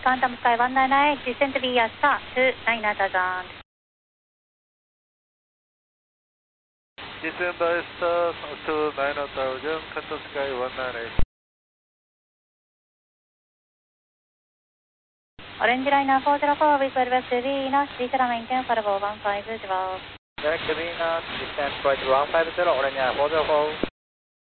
Quantum Sky 198, descend via star to 9000. Descend by star to 9000, Quantum Sky 198. Orange Liner 404 with West Venus, Vitra maintain for 150. Direct Venus, descend for 150, Orange Liner 404.